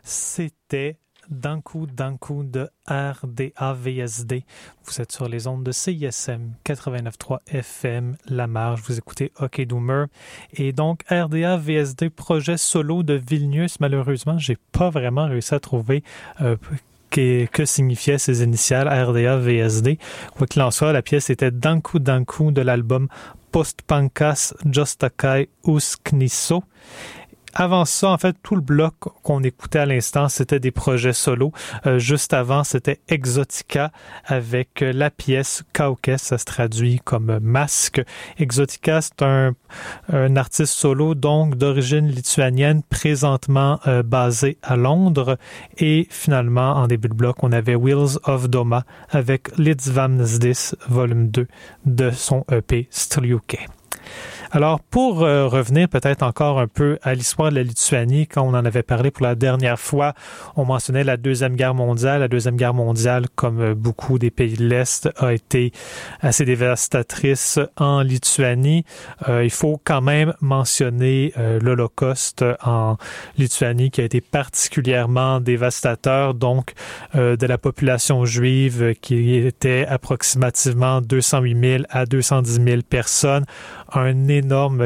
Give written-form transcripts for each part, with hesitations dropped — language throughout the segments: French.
C'était Dankou Dankou de RDA-VSD. Vous êtes sur les ondes de CISM 89.3 FM, La Marge. Vous écoutez Hockey Doomer. Et donc, RDA-VSD, projet solo de Vilnius. Malheureusement, j'ai pas vraiment réussi à trouver que signifiaient ces initiales RDA-VSD. Quoi qu'il en soit, la pièce était Dankou Dankou de l'album Postpankas Jostakai Uskniso. Avant ça, en fait, tout le bloc qu'on écoutait à l'instant, c'était des projets solos. Juste avant, c'était Exotica avec la pièce Kaukes, ça se traduit comme masque. Exotica, c'est un artiste solo, donc d'origine lituanienne, présentement basé à Londres. Et finalement, en début de bloc, on avait Wheels of Doma avec Lidsvamsdis, volume 2 de son EP Striuke. Alors, pour revenir peut-être encore un peu à l'histoire de la Lituanie, quand on en avait parlé pour la dernière fois, on mentionnait la Deuxième Guerre mondiale. La Deuxième Guerre mondiale, comme beaucoup des pays de l'Est, a été assez dévastatrice en Lituanie. Il faut quand même mentionner l'Holocauste en Lituanie qui a été particulièrement dévastateur, donc de la population juive qui était approximativement 208 000 à 210 000 personnes. Un énorme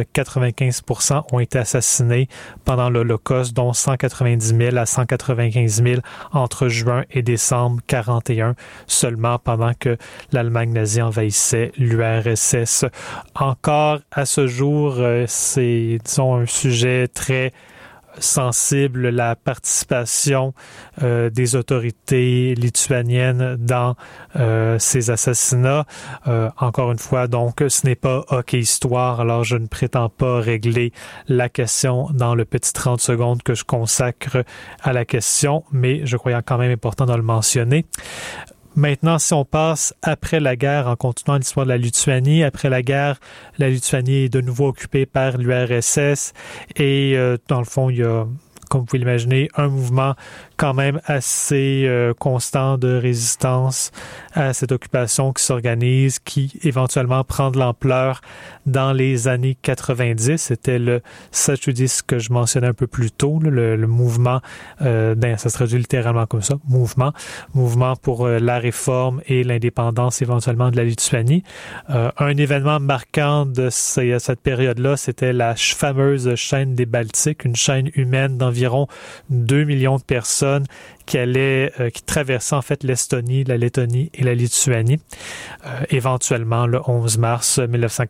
95% ont été assassinés pendant l'Holocauste, dont 190 000 à 195 000 entre juin et décembre 1941, seulement pendant que l'Allemagne nazie envahissait l'URSS. Encore à ce jour, c'est, disons, un sujet très sensible, la participation des autorités lituaniennes dans ces assassinats. Encore une fois, donc, ce n'est pas Hockey Histoire, alors je ne prétends pas régler la question dans le petit 30 secondes que je consacre à la question, mais je croyais quand même important de le mentionner. Maintenant, si on passe après la guerre, en continuant l'histoire de la Lituanie, après la guerre, la Lituanie est de nouveau occupée par l'URSS et dans le fond, il y a, comme vous pouvez l'imaginer, un mouvement quand même assez constant de résistance à cette occupation qui s'organise, qui éventuellement prend de l'ampleur dans les années 90. C'était le Sachudis que je mentionnais un peu plus tôt, le mouvement, ça se traduit littéralement comme ça, mouvement pour la réforme et l'indépendance éventuellement de la Lituanie. Un événement marquant de cette période-là, c'était la fameuse chaîne des Baltiques, une chaîne humaine d'environ 2 millions de personnes qui traversait en fait l'Estonie, la Lettonie et la Lituanie. Éventuellement, le 11 mars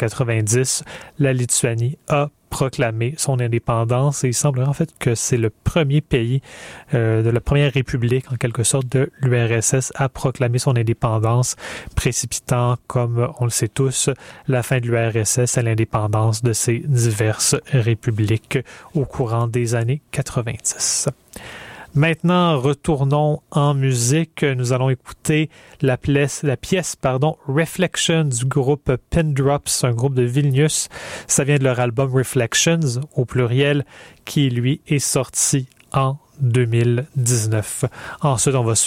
1990, la Lituanie a proclamé son indépendance et il semblerait en fait que c'est le premier pays de la première république en quelque sorte de l'URSS à proclamer son indépendance, précipitant, comme on le sait tous, la fin de l'URSS à l'indépendance de ces diverses républiques au courant des années 90. Maintenant, retournons en musique. Nous allons écouter la pièce Reflections du groupe Pindrops, un groupe de Vilnius. Ça vient de leur album Reflections, au pluriel, qui, lui, est sorti en 2019. Ensuite, on va